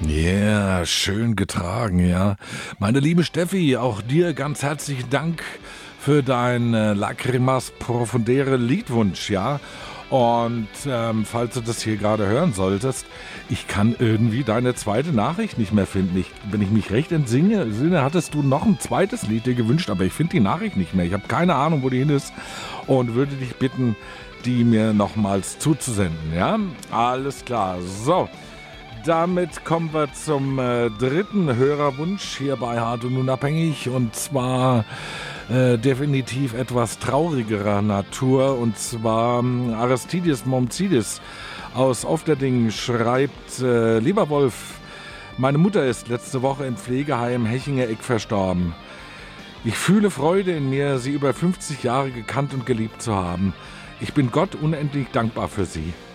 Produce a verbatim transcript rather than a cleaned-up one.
Ja, yeah, schön getragen, ja. Meine liebe Steffi, auch dir ganz herzlichen Dank für dein äh, Lacrimas Profundere Liedwunsch, ja. Und ähm, falls du das hier gerade hören solltest, ich kann irgendwie deine zweite Nachricht nicht mehr finden. Ich, wenn ich mich recht entsinne, Sinne, hattest du noch ein zweites Lied dir gewünscht, aber ich finde die Nachricht nicht mehr. Ich habe keine Ahnung, wo die hin ist und würde dich bitten, die mir nochmals zuzusenden, ja. Alles klar, so. Damit kommen wir zum äh, dritten Hörerwunsch hier bei Hart und Unabhängig, und zwar äh, definitiv etwas traurigerer Natur, und zwar ähm, Aristides Momzidis aus Ofterding schreibt: äh, Lieber Wolf, meine Mutter ist letzte Woche im Pflegeheim Hechinger Eck verstorben. Ich fühle Freude in mir, sie über fünfzig Jahre gekannt und geliebt zu haben. Ich bin Gott unendlich dankbar für sie.